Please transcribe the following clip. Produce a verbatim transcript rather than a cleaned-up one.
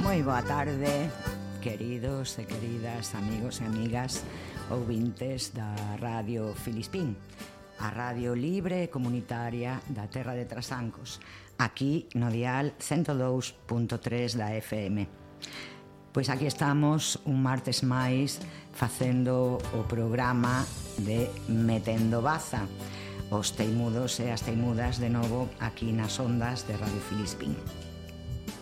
Moi boa tarde, queridos e queridas amigos e amigas ouvintes da Radio Filispín, a radio libre e comunitaria da terra de Trasancos, aquí no dial ciento dous punto tres da F M. Pois aquí estamos un martes máis facendo o programa de Metendo Baza, os teimudos e as teimudas de novo aquí nas ondas de Radio Filispín.